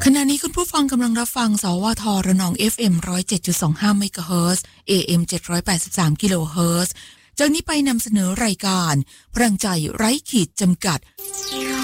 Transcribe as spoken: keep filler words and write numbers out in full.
ขณะนี้คุณผู้ฟังกำลังรับฟังสวทระนอง เอฟ เอ็ม หนึ่งร้อยเจ็ดจุดสองห้า เมกะเฮิรตซ์ เอ เอ็ม เจ็ดร้อยแปดสิบสาม กิโลเฮิรตซ์จากนี้ไปนำเสนอรายการพลังใจไร้ขีดจำกัด